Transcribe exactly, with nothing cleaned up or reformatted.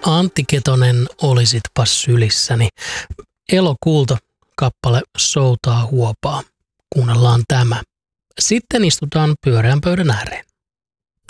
Antti Ketonen, olisitpas sylissäni. Elokuulta kappale Soutaa huopaa. Kuunnellaan tämä. Sitten istutaan pyöreän pöydän ääreen.